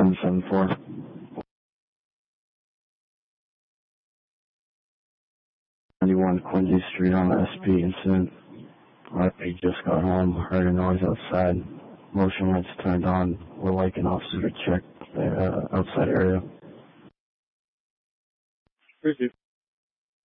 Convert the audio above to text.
774. 91 Quincy Street on the SP incident. RP just got home, heard a noise outside. Motion lights turned on. We're like an officer to check the outside area. Appreciate it.